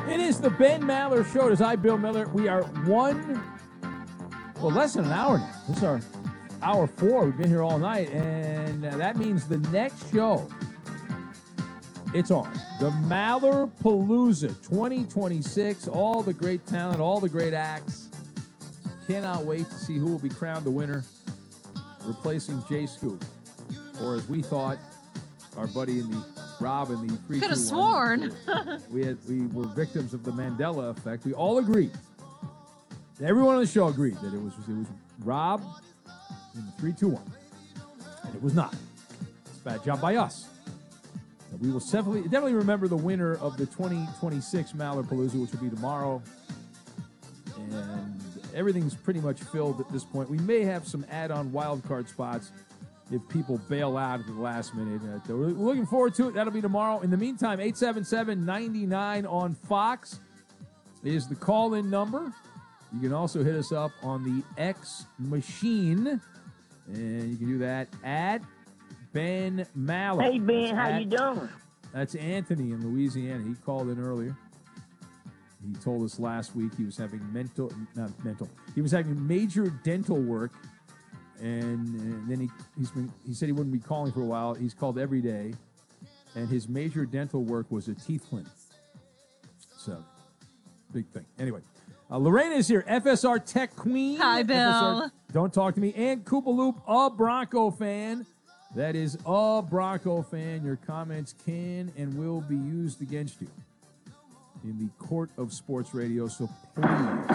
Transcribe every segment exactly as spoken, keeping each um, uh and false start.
It is the Ben Maller Show. It is I, Bill Miller. We are one, well, less than an hour now. This is our hour four. We've been here all night, and that means the next show, it's on. The Maller Palooza twenty twenty-six. All the great talent, all the great acts. Cannot wait to see who will be crowned the winner, replacing Jay Scoop. Or as we thought, our buddy in the Rob in the three Could have sworn. we had we were victims of the Mandela effect. We all agreed. Everyone on the show agreed that it was it was Rob in the three two one, and it was not. It's a bad job by us. But we will definitely definitely remember the winner of the twenty twenty-six Maller Palooza, which will be tomorrow. And everything's pretty much filled at this point. We may have some add-on wild card spots if people bail out at the last minute. Uh, we're looking forward to it. That'll be tomorrow. In the meantime, eight seven seven, nine nine on Fox is the call-in number. You can also hit us up on the X Machine, and you can do that at Ben Maller. Hey, Ben, That's how at, you doing? That's Anthony in Louisiana. He called in earlier. He told us last week he was having mental, not mental, he was having major dental work. And, and then he he's been, he said he wouldn't be calling for a while. He's called every day, and his major dental work was a teeth cleaning. So, big thing. Anyway, uh, Lorena is here, F S R Tech Queen. Hi, Bill. F S R, don't talk to me. And Koopa Loop, a Bronco fan. That is a Bronco fan. Your comments can and will be used against you in the court of sports radio. So please,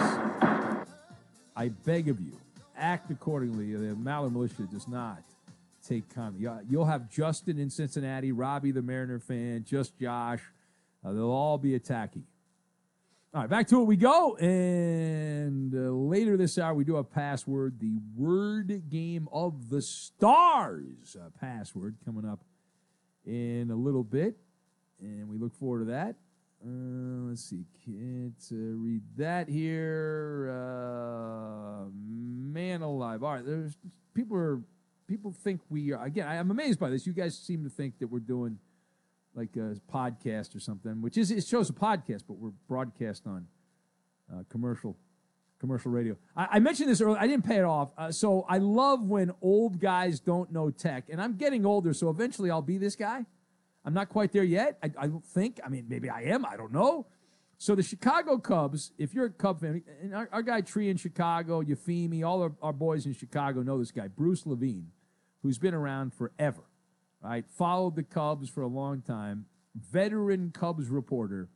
I beg of you, act accordingly. The Maller Militia does not take comment. You'll have Justin in Cincinnati, Robbie the Mariner fan, just Josh. Uh, they'll all be attacking. All right, back to it we go. And uh, later this hour, we do have password, the word game of the stars uh, password coming up in a little bit. And we look forward to that. Uh, let's see. Can't uh, read that here. Uh, man alive. All right. There's people are people think we are. Again, I, I'm amazed by this. You guys seem to think that we're doing like a podcast or something, which is it shows a podcast, but we're broadcast on uh, commercial commercial radio. I, I mentioned this earlier. I didn't pay it off. Uh, so I love when old guys don't know tech, and I'm getting older, so eventually I'll be this guy. I'm not quite there yet. I, I don't think. I mean, maybe I am. I don't know. So the Chicago Cubs, if you're a Cub fan, and our, our guy Tree in Chicago, Euphemi, all our, our boys in Chicago know this guy, Bruce Levine, who's been around forever, right? Followed the Cubs for a long time, veteran Cubs reporter.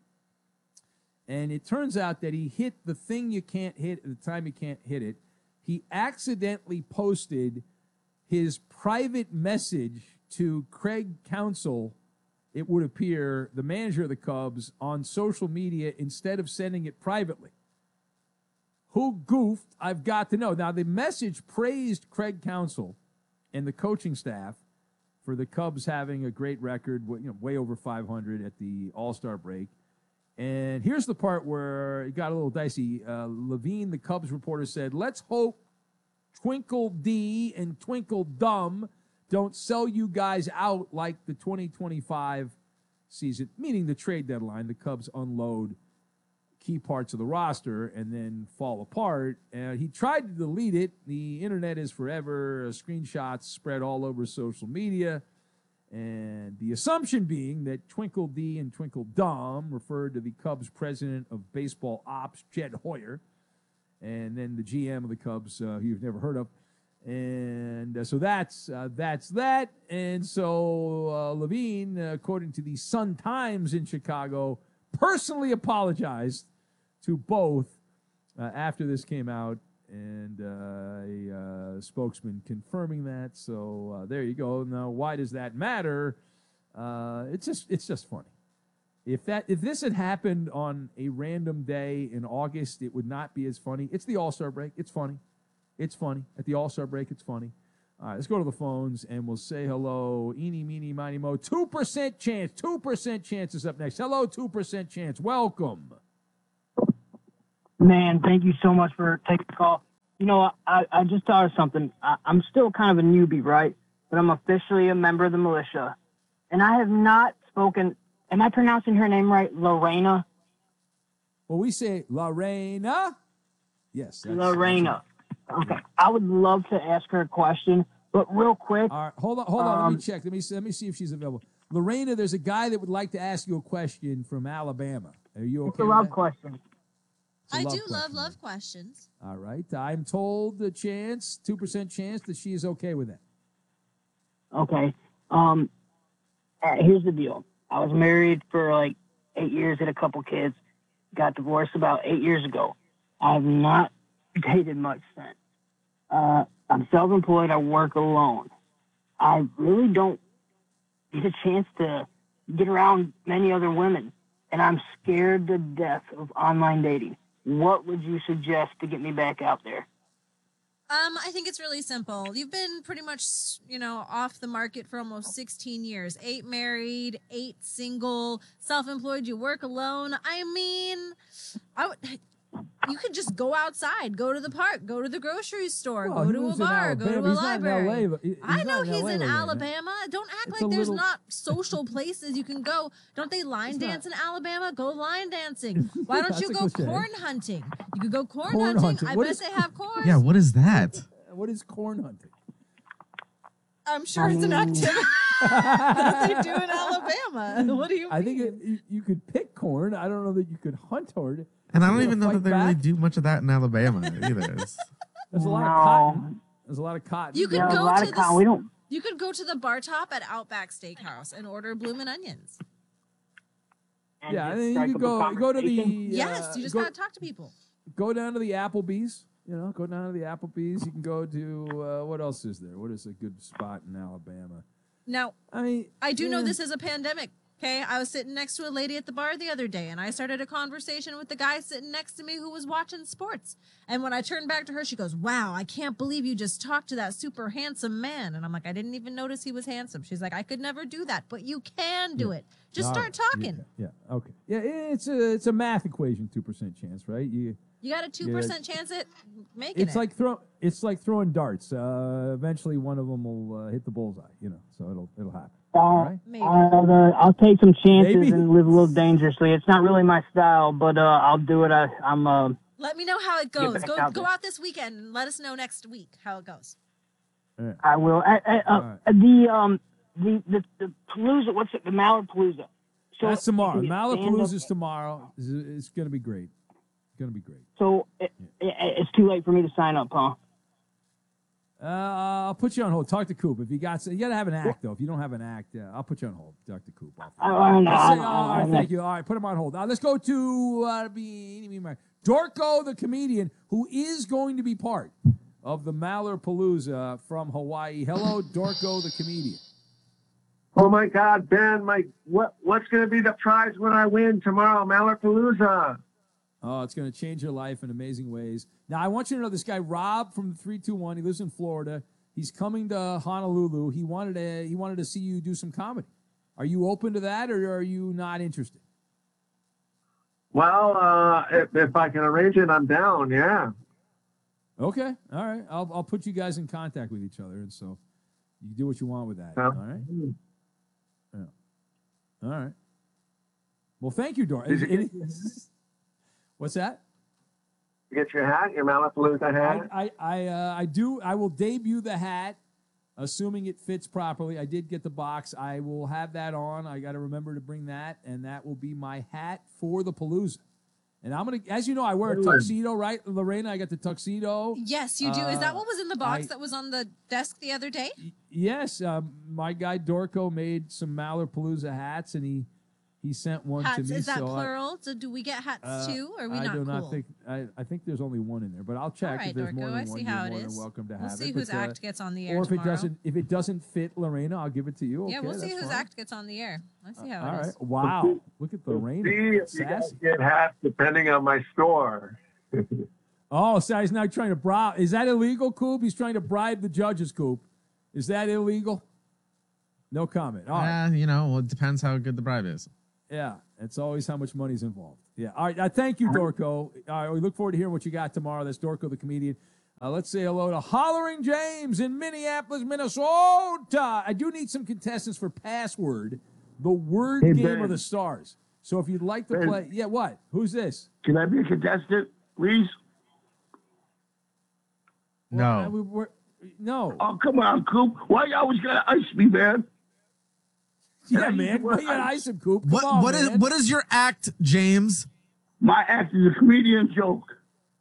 And it turns out that he hit the thing you can't hit at the time you can't hit it. He accidentally posted his private message to Craig Counsell, it would appear, the manager of the Cubs, on social media instead of sending it privately. Who goofed? I've got to know. Now, the message praised Craig Counsell and the coaching staff for the Cubs having a great record, you know, way over five hundred at the All-Star break. And here's the part where it got a little dicey. Uh, Levine, the Cubs reporter, said, "Let's hope Twinkle D and Twinkle Dumb don't sell you guys out like the twenty twenty-five season," meaning the trade deadline. The Cubs unload key parts of the roster and then fall apart. And he tried to delete it. The internet is forever. Uh, screenshots spread all over social media. And the assumption being that Twinkle D and Twinkle Dumb referred to the Cubs president of baseball ops, Jed Hoyer, and then the G M of the Cubs, uh, who you've never heard of. And uh, so that's uh, that's that. And so uh, Levine, uh, according to the Sun-Times in Chicago, personally apologized to both uh, after this came out, and uh, a uh, spokesman confirming that. So uh, there you go. Now, why does that matter? Uh, it's just it's just funny. If that if this had happened on a random day in August, it would not be as funny. It's the All-Star break. It's funny. It's funny. At the All-Star break, it's funny. All right, let's go to the phones, and we'll say hello. Eeny, meeny, miny, mo. two percent chance. two percent chance is up next. Hello, two percent chance. Welcome. Man, thank you so much for taking the call. You know, I, I just thought of something. I, I'm still kind of a newbie, right? But I'm officially a member of the militia. And I have not spoken. Am I pronouncing her name right? Lorena? Well, we say Lorena. Yes. That's, Lorena. That's okay. I would love to ask her a question, but real quick. All right. Hold on. Hold on. Um, let me check. Let me see, let me see if she's available. Lorena, there's a guy that would like to ask you a question from Alabama. Are you okay? It's a with love that? question. It's a I love do question, love right? love questions. All right. I'm told the chance, two percent chance that she is okay with that. Okay. Um, all right, here's the deal. I was married for like eight years, had a couple kids, got divorced about eight years ago. I've not dated much since. Uh, I'm self-employed. I work alone. I really don't get a chance to get around many other women, and I'm scared to death of online dating. What would you suggest to get me back out there? Um, I think it's really simple. You've been pretty much, you know, off the market for almost sixteen years. Eight married, eight single, self-employed. You work alone. I mean, I would. You could just go outside, go to the park, go to the grocery store, Well, go he to a lives in bar, go to Alabama. a He's not in library. L A, but he- he's I know not in he's L A, in Lorena. Alabama. Don't act It's like a there's little- not social places you can go. Don't they line It's not- dance in Alabama? Go line dancing. Why don't That's you a go cliche. corn hunting? You could go corn, Corn hunting. hunting. I What bet is they have corn. Yeah, what is that? What is corn hunting? I'm sure it's an activity that they do in Alabama. What do you I mean? think it, you, you could pick corn. I don't know that you could hunt corn. And I You don't wanna even know fight that they really back? do much of that in Alabama either. It's- There's a lot of No. cotton. There's a lot of cotton. You could Yeah, go a lot to of the con- we don't. You could go to the bar top at Outback Steakhouse and order bloomin' onions. and Yeah, just and then strike you could up a go go to the conversation. Yes, uh, you just go, gotta talk to people. go down to the Applebee's. You know, go down to the Applebee's. You can go to uh, what else is there? What is a good spot in Alabama? Now, I mean, I do know yeah. this is a pandemic. Okay, I was sitting next to a lady at the bar the other day, and I started a conversation with the guy sitting next to me who was watching sports. And when I turned back to her, she goes, "Wow, I can't believe you just talked to that super handsome man." And I'm like, "I didn't even notice he was handsome." She's like, "I could never do that, but you can do it. Just All start right. talking. Yeah, yeah, okay. Yeah, it's a it's a math equation, two percent chance, right? You. You got a two percent chance at making It's it." like throw. It's like throwing darts. Uh, eventually, one of them will uh, hit the bullseye. You know, so it'll it'll happen. Uh, right? Maybe. I'll, uh, I'll take some chances Maybe. and live a little dangerously. It's not really my style, but uh, I'll do it. I, I'm. Uh, Let me know how it goes. back Go out go there. out this weekend and let us know next week how it goes. Yeah. I will. I, I, uh, right. The um the the the Palooza. What's it? The Mallard Palooza. So That's tomorrow. if you stand Malapalooza up- is tomorrow. It's, it's going to be great. It's going to be great. So it, it, it's too late for me to sign up, huh? Uh, I'll put you on hold. Talk to Coop. If you got, you got to have an act though. If you don't have an act, uh, I'll put you on hold. Talk to Coop. I'll- I, I don't know. Let's I say- don't- all I right, don't thank know. you. All right, put him on hold. Uh, let's go to uh, be, be, be, Dorko, the comedian, who is going to be part of the Malapalooza from Hawaii. Hello, Dorko, the comedian. Oh my God, Ben! My what? What's going to be the prize when I win tomorrow, Malapalooza? Oh, it's going to change your life in amazing ways. Now, I want you to know this guy, Rob from three two one. He lives in Florida. He's coming to Honolulu. He wanted to he wanted to see you do some comedy. Are you open to that, or are you not interested? Well, uh, if, if I can arrange it, I'm down. Yeah. Okay, all right. I'll I'll put you guys in contact with each other, and so you do what you want with that. Yeah. All right. Yeah. All right. Well, thank you, Dor. Did you It- get- it- What's that? You get your hat, your Malapalooza hat. I I I, uh, I do. I will debut the hat, assuming it fits properly. I did get the box. I will have that on. I got to remember to bring that, and that will be my hat for the Palooza. And I'm gonna, as you know, I wear a Good. tuxedo, right, Lorena? I got the tuxedo. Yes, you do. Is that Uh, what was in the box I- that was on the desk the other day? Yes, um, my guy Dorko made some Malapalooza hats, and he he sent one to Hats, me. is that so I- plural? So do we get hats Uh, too? Or are we I not do cool? not think. I, I think there's only one in there, but I'll check All right, if there's more Dorko, than I one. see You're how it more than is. welcome to We'll have see it. whose but, uh, act gets on the air or if tomorrow. it doesn't, if it doesn't fit Lorena, I'll give it to you. yeah, Okay, we'll see that's whose fine. act gets on the air. Let's see how All it is. right. Wow. Look at See Lorena. if you guys Sassy. get hats depending on my store. Oh, so he's now trying to bribe. Is that illegal, Coop? He's trying to bribe the judges, Coop. Is that illegal? No comment. All right. Uh, you know, well, it depends how good the bribe is. Yeah, it's always how much money's involved. Yeah. All right. Uh, thank you, Dorko. All right, we look forward to hearing what you got tomorrow. That's Dorko, the comedian. Uh, let's say hello to Hollering James in Minneapolis, Minnesota. I do need some contestants for Password, the word Hey, game Ben. of the stars. So if you'd like to Ben. play, yeah, what? Who's this? Can I be a contestant, please? Well, I- No. we- we're- no. Oh, come on, Coop. Why you always gotta ice me, man? yeah, I- man. Why you gotta ice him, Coop? Come What on, what is man. what is your act, James? My act is a comedian joke.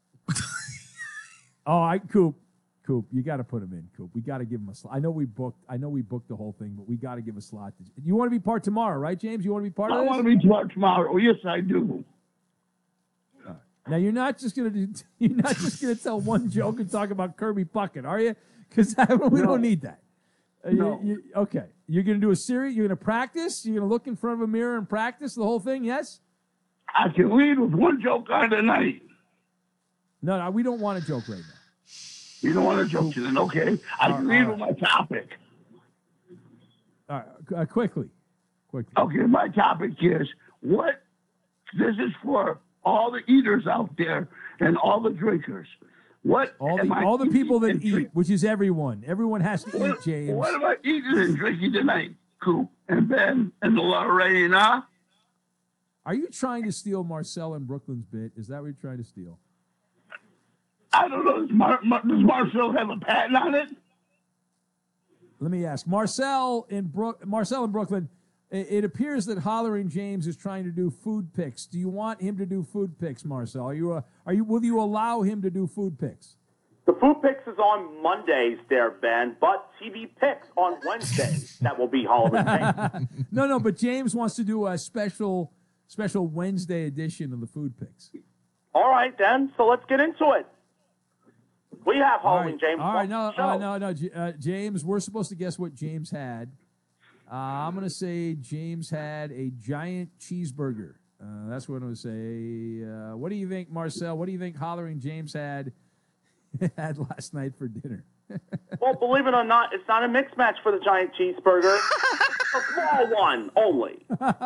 Oh, I Coop. Coop, you got to put him in, Coop. We got to give him a slot. I know we booked. I know we booked the whole thing, but we got to give a slot. To, you want to be part tomorrow, right, James? You want to be part I of this? want to be tomorrow. tomorrow. Yes, I do. Now you're not just gonna do. You're not just gonna tell one joke and talk about Kirby Puckett, are you? Because we No. don't need that. Uh, you- No. you- okay, you're gonna do a series. You're gonna practice. You're gonna look in front of a mirror and practice the whole thing. Yes. I can lead with one joke on the night. No, no, we don't want a joke right now. You don't want to joke to then, okay? I can lead all with my topic. All right, uh, quickly, quickly. Okay, my topic is what this is for all the eaters out there and all the drinkers. What All am the I all the people eating that and eat, drink- which is everyone. Everyone has to eat, What, James. what am I eating and drinking tonight, Coop and Ben and Lorena? Are you trying to steal Marcel and Brooklyn's bit? Is that what you're trying to steal? I don't know. Does, Mar- Mar- does Marcel have a patent on it? Let me ask Marcel in Brook. Marcel in Brooklyn. It, it appears that Hollering James is trying to do food picks. Do you want him to do food picks, Marcel? Are you? A, are you? Will you allow him to do food picks? The Food Picks is on Mondays there, Ben, but T V Picks on Wednesdays. That will be Halloween. No, no. But James wants to do a special, special Wednesday edition of the food picks. All right, then. So let's get into it. We have All Halloween right, James. all right. on No, the uh, show. no, no. J- Uh, James, we're supposed to guess what James had. Uh, I'm gonna say James had a giant cheeseburger. Uh, that's what I'm gonna say. Uh, what do you think, Marcel? What do you think Hollering James had had last night for dinner? Well, believe it or not, it's not a mixed match for the giant cheeseburger. A small one only.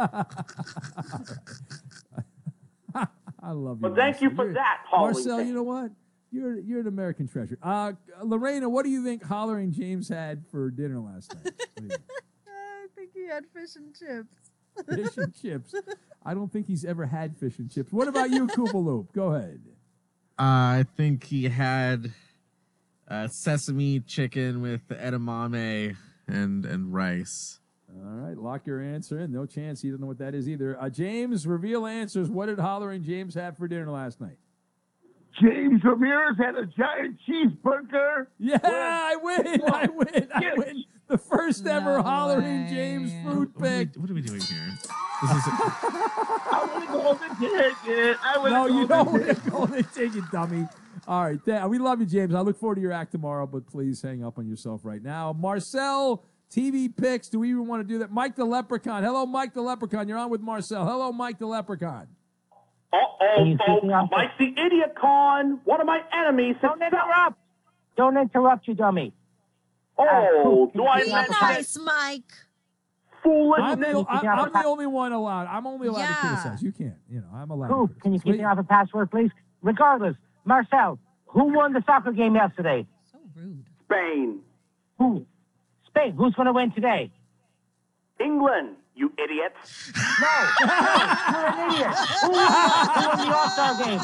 I love you. But thank you Marcel. for You're- that, Hollering Marcel, James. you know what? You're you're an American treasure. Uh, Lorena, what do you think Hollering James had for dinner last night? What do you think? I think he had fish and chips. Fish and chips. I don't think he's ever had fish and chips. What about you, Koopaloop? Go ahead. Uh, I think he had uh, sesame chicken with edamame and and rice. All right, lock your answer in. No chance he doesn't know what that is either. Uh, James, reveal answers. What did Hollering James have for dinner last night? James Ramirez had a giant cheeseburger. Yeah, I win. I win. I Yes. win. The first ever No Hollering way. James food What are, we, pick. what are we doing here? This is I want to go the ticket. I want No, to you go don't the want to ticket. go and take it, dummy. All right. th- we love you, James. I look forward to your act tomorrow, but please hang up on yourself right now. Marcel, T V picks. Do we even want to do that? Mike the Leprechaun. Hello, Mike the Leprechaun. You're on with Marcel. Hello, Mike the Leprechaun. Uh-oh, you folks. speak up? Mike the Idiot Con, one of my enemies. Don't himself. interrupt. Don't interrupt, you dummy. Oh, do I Be mention nice, Mike. I'm the, foolishness? I, I'm the only one allowed. I'm only allowed to Yeah. criticize. You can't. You know, I'm allowed to Coop, criticize. can you keep Wait, me off the password, please? Regardless, Marcel, who won the soccer game yesterday? So rude. Spain. Who? Spain. Who's going to win today? England, you idiots. No, no, you're an idiot. Who won, who won the All-Star game?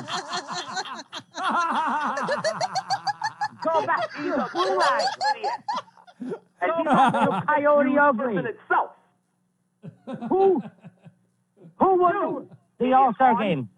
Go back to your gulag. Idiot. And Go he's back to also your coyote in ugly. itself. Who? Who won the, the All-Star game?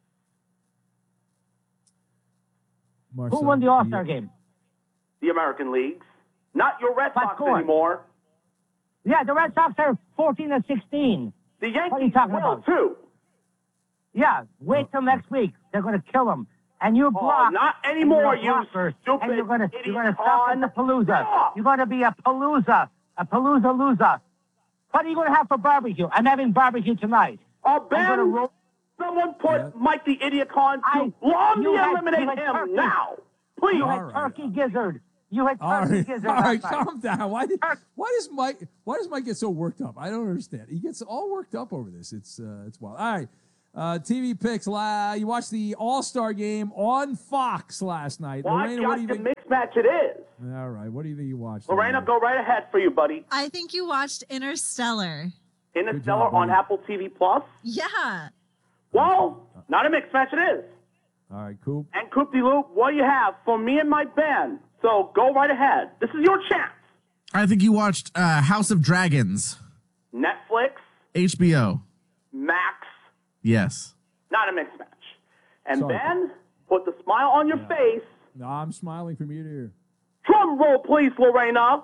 Marcel, Who won the All-Star you- game? The American leagues. Not your Red What Sox score? anymore. Yeah, the Red Sox are fourteen and sixteen. The What are you Yankees talking will, about? too. Yeah, wait till next week. They're going to kill them. And you block. Oh, not anymore, you blockers, stupid And you're going to idiot you're going to stop con. at the Palooza. Stop. You're going to be a Palooza, a Palooza loser. What are you going to have for barbecue? I'm having barbecue tonight. Uh, I'm going to Ben, roll. someone put Yeah. Mike the Idiot Con to I- long you had- eliminate you had him turkey. now. Please. You All had right. turkey gizzard. You had All turkey right, gizzard all right, last night. calm down. Why did why does Mike why does Mike get so worked up? I don't understand. He gets all worked up over this. It's uh, it's wild. All right, uh, T V picks. La, you watched the All Star game on Fox last night. Well, I Lorena, what got do you the think? mixed match it is. All right, what do you think you watched? Lorena, go right ahead for you, buddy. I think you watched Interstellar. Interstellar job, on buddy. Apple T V Plus? Yeah. Well, not a mixed match it is. All right, Coop. And Coop de Loop, what do you have for me and my band? So go right ahead. This is your chance. I think you watched uh, House of Dragons. Netflix, H B O. Max, Yes. not a mixed match. And Sorry. Ben, put the smile on your face. No, I'm smiling from ear to ear. Drum roll, please, Lorena.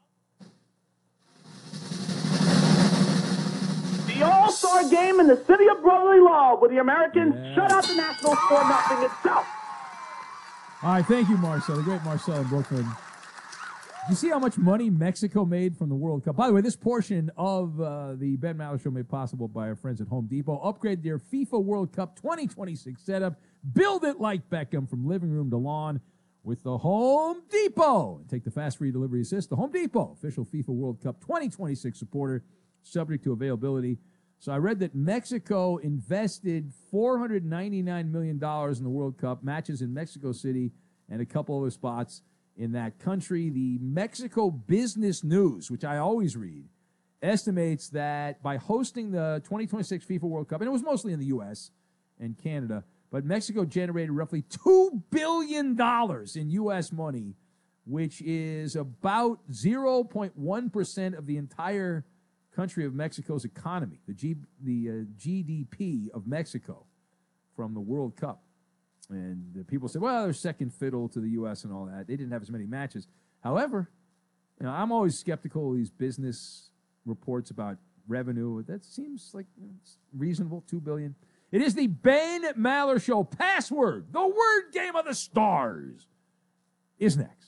The All-Star Game in the city of brotherly love, where the Americans Yeah. shut out the Nationals for nothing itself. All right, thank you, Marcel, the great Marcel in Brooklyn. You see how much money Mexico made from the World Cup? By the way, this portion of uh, the Ben Maller Show made possible by our friends at Home Depot. Upgrade their FIFA World Cup twenty twenty-six setup. Build it like Beckham from living room to lawn with the Home Depot. And take the fast free delivery assist. The Home Depot, official FIFA World Cup twenty twenty-six supporter, subject to availability. So I read that Mexico invested four hundred ninety-nine million dollars in the World Cup, matches in Mexico City and a couple other spots in that country. The Mexico Business News, which I always read, estimates that by hosting the twenty twenty-six FIFA World Cup, and it was mostly in the U S and Canada, but Mexico generated roughly two billion dollars in U S money, which is about zero point one percent of the entire country of Mexico's economy, the G, the uh, G D P of Mexico from the World Cup. And uh, people say, well, they're second fiddle to the U S and all that. They didn't have as many matches. However, you know, I'm always skeptical of these business reports about revenue. That seems like you know, it's reasonable, two billion dollars. It is the Ben Maller Show. Password, the word game of the stars, is next.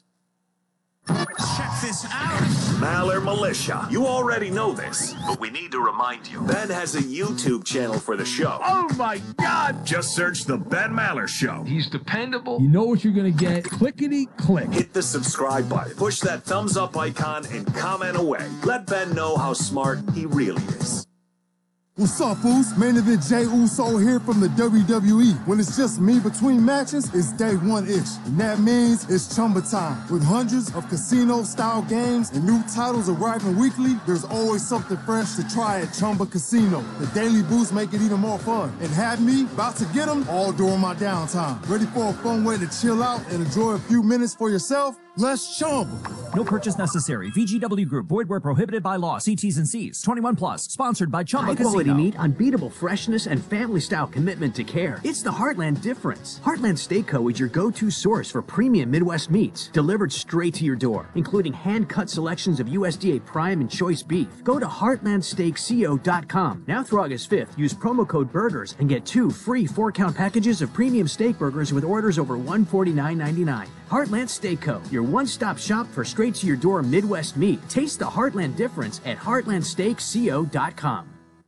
Check this out. Maller Militia. You already know this, but we need to remind you. Ben has a YouTube channel for the show. Oh my God! Just search The Ben Maller Show. He's dependable. You know what you're going to get. Clickety click. Hit the subscribe button, push that thumbs up icon, and comment away. Let Ben know how smart he really is. What's up, fools? Main event Jay Uso here from the W W E. When it's just me between matches, it's day one-ish. And that means it's Chumba time. With hundreds of casino-style games and new titles arriving weekly, there's always something fresh to try at Chumba Casino. The daily boosts make it even more fun. And have me about to get them all during my downtime. Ready for a fun way to chill out and enjoy a few minutes for yourself? Let's Chumba. No purchase necessary. V G W Group. Void where prohibited by law. See T's and C's. twenty-one plus. Sponsored by Chumba Casino. High-quality meat, unbeatable freshness, and family-style commitment to care. It's the Heartland difference. Heartland Steak Co. is your go-to source for premium Midwest meats, delivered straight to your door, including hand-cut selections of U S D A Prime and Choice beef. Go to heartland steak co dot com. Now through August fifth, use promo code BURGERS and get two free four-count packages of premium steak burgers with orders over one hundred forty-nine ninety-nine. Heartland Steak Co., your one-stop shop for straight-to-your-door Midwest meat. Taste the Heartland difference at heartland steak co dot com.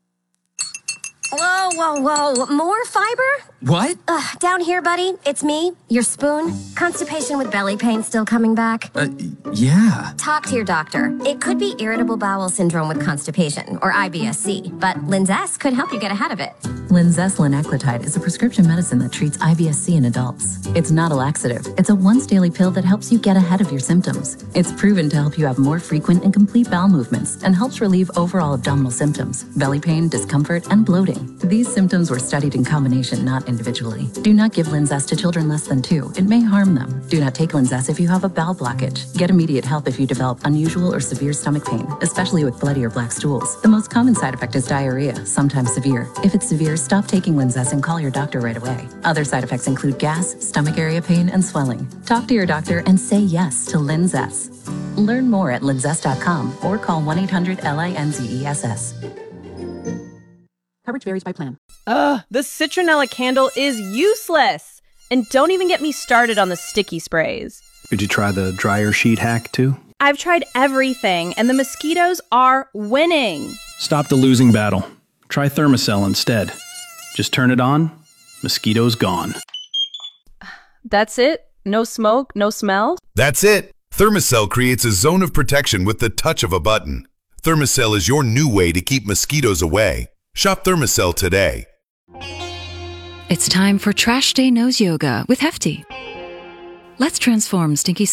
Whoa, whoa, whoa. More fiber? What? Ugh, down here, buddy. It's me, your spoon. Constipation with belly pain still coming back? Uh, yeah. Talk to your doctor. It could be irritable bowel syndrome with constipation, or I B S C, but Linzess could help you get ahead of it. Linzess linaclotide is a prescription medicine that treats I B S C in adults. It's not a laxative. It's a once-daily pill that helps you get ahead of your symptoms. It's proven to help you have more frequent and complete bowel movements and helps relieve overall abdominal symptoms, belly pain, discomfort, and bloating. These symptoms were studied in combination, not individually. Do not give Linzess to children less than two. It may harm them. Do not take Linzess if you have a bowel blockage. Get immediate help if you develop unusual or severe stomach pain, especially with bloody or black stools. The most common side effect is diarrhea, sometimes severe. If it's severe, stop taking Linzess and call your doctor right away. Other side effects include gas, stomach area pain, and swelling. Talk to your doctor and say yes to Linzess. Learn more at linzess dot com or call one eight hundred L I N Z E S S. Coverage varies by plan. Ugh, the citronella candle is useless. And don't even get me started on the sticky sprays. Did you try the dryer sheet hack too? I've tried everything, and the mosquitoes are winning. Stop the losing battle. Try Thermacell instead. Just turn it on, mosquitoes gone. That's it? No smoke, no smell? That's it. Thermacell creates a zone of protection with the touch of a button. Thermacell is your new way to keep mosquitoes away. Shop Thermacell today. It's time for Trash Day Nose Yoga with Hefty. Let's transform stinky